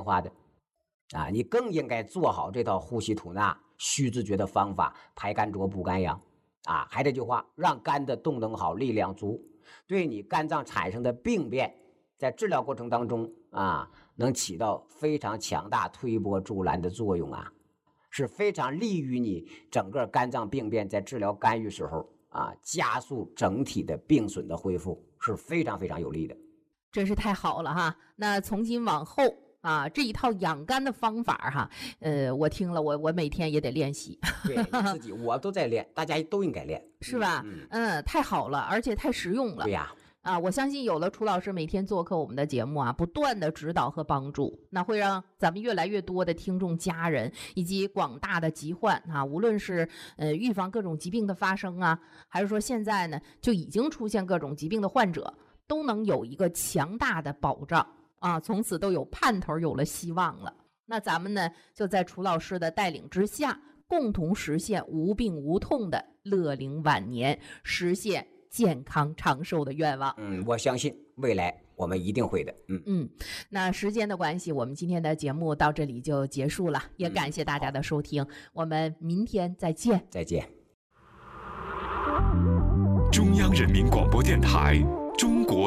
变化的啊，你更应该做好这套呼吸吐纳、虚自觉的方法，排肝浊、补肝阳啊。还这句话，让肝的动能好，力量足，对你肝脏产生的病变，在治疗过程当中啊，能起到非常强大推波助澜的作用啊，是非常利于你整个肝脏病变在治疗干预时候啊，加速整体的病损的恢复，是非常非常有利的。 真是太好了哈！那从今往后啊，这一套养肝的方法哈，我听了我每天也得练习。 对，你自己我都在练，大家都应该练， 是吧？太好了，而且太实用了。 对呀。 我相信有了楚老师每天做客我们的节目啊，不断的指导和帮助，那会让咱们越来越多的听众家人以及广大的疾患啊，无论是预防各种疾病的发生啊，还是说现在呢就已经出现各种疾病的患者，都能有一个强大的保障啊，从此都有盼头，有了希望了。那咱们呢就在楚老师的带领之下，共同实现无病无痛的乐龄晚年，实现健康长寿的愿望。 我相信未来我们一定会的。 那时间的关系，我们今天的节目到这里就结束了，也感谢大家的收听，我们明天再见。 再见。 中央人民广播电台中国